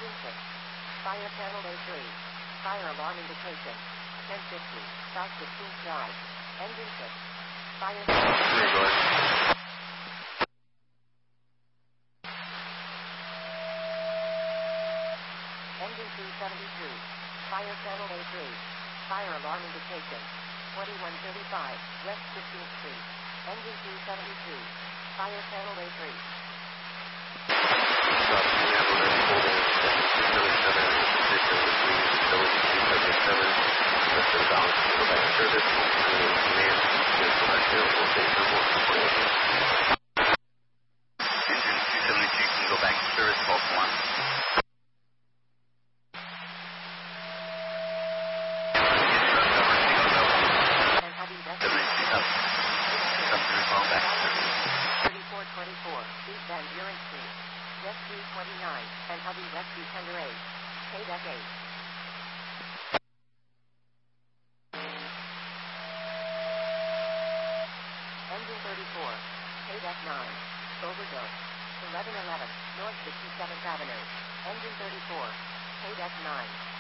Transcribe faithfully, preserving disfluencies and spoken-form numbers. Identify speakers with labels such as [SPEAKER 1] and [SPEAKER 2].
[SPEAKER 1] Engine six. Fire panel A three. Fire alarm indication. ten fifty. South fifteenth Drive. Engine six. Fire panel A three. Engine two seventy-two. Fire panel A three. Fire alarm indication. twenty-one thirty-five. West fifteenth Street. Engine two seventy-two. Fire panel A three.
[SPEAKER 2] Engine two seventy-two can go back to service, Vault one.
[SPEAKER 1] thirty-four twenty-four, East Van Buren Street. Rescue twenty-nine, and Hubby Rescue Tender eight. K D E C eight. Engine thirty-four, K D E C nine. Overdose. eleven eleven, North sixty-seventh Avenue. Engine thirty-four, K D E C nine.